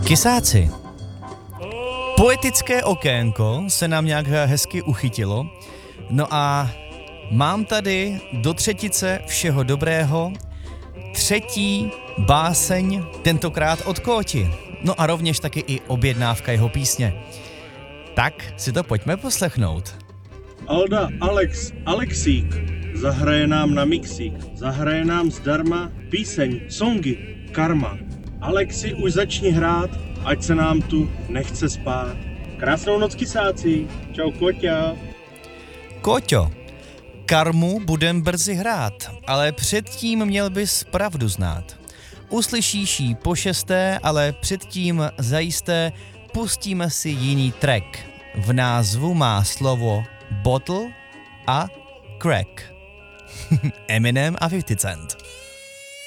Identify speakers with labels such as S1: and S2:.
S1: Kysáci. Poetické okénko se nám nějak hezky uchytilo. No a mám tady do třetice všeho dobrého třetí báseň, tentokrát od Kóti. No a rovněž taky i objednávka jeho písně. Tak si to pojďme poslechnout.
S2: Alda Alexík zahraje nám na mixík, zahraje nám zdarma píseň, songy, karma. Alexi, už začni hrát, ať se nám tu nechce spát. Krásnou noc, kysáci. Čau, Koťa.
S1: Kóťo, karmu budem brzy hrát, ale předtím měl bys pravdu znát. Uslyšíš ji po šesté, ale předtím zajisté pustíme si jiný track. V názvu má slovo bottle a crack. Eminem a 50 Cent.